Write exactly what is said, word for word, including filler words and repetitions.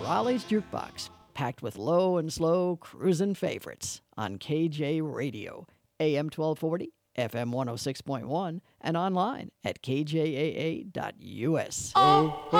Raleigh's Jukebox, packed with low and slow cruisin' favorites on K J Radio, A M twelve forty, F M one oh six point one, and online at k j a a dot u s. Oh,